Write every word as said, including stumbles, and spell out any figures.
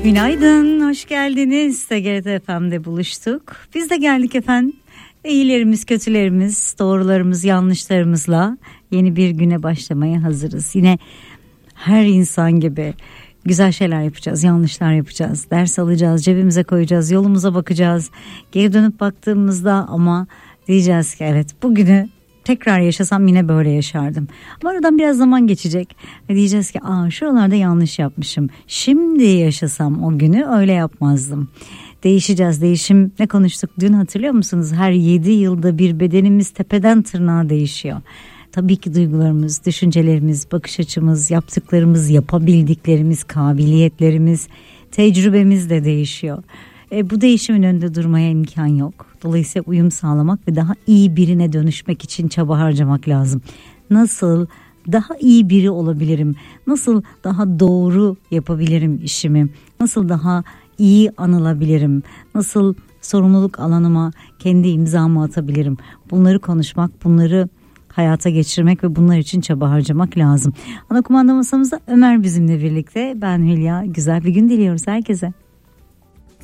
Günaydın, hoş geldiniz. T G R T F M'de buluştuk. Biz de geldik efendim. İyilerimiz, kötülerimiz, doğrularımız, yanlışlarımızla yeni bir güne başlamaya hazırız. Yine her insan gibi güzel şeyler yapacağız, yanlışlar yapacağız, ders alacağız, cebimize koyacağız, yolumuza bakacağız. Geri dönüp baktığımızda ama diyeceğiz ki evet, bugünü tekrar yaşasam yine böyle yaşardım. Ama aradan biraz zaman geçecek ve diyeceğiz ki aa, şuralarda yanlış yapmışım. Şimdi yaşasam o günü öyle yapmazdım. Değişeceğiz. Değişim ne konuştuk dün, hatırlıyor musunuz? Her yedi yılda bir bedenimiz tepeden tırnağa değişiyor. Tabii ki duygularımız, düşüncelerimiz, bakış açımız, yaptıklarımız, yapabildiklerimiz, kabiliyetlerimiz, tecrübemiz de değişiyor. E, bu değişimin önünde durmaya imkan yok. Dolayısıyla uyum sağlamak ve daha iyi birine dönüşmek için çaba harcamak lazım. Nasıl daha iyi biri olabilirim? Nasıl daha doğru yapabilirim işimi? Nasıl daha iyi anılabilirim? Nasıl sorumluluk alanıma kendi imzamı atabilirim? Bunları konuşmak, bunları hayata geçirmek ve bunlar için çaba harcamak lazım. Ana kumanda masamızda Ömer bizimle birlikte. Ben Hülya. Güzel bir gün diliyoruz herkese.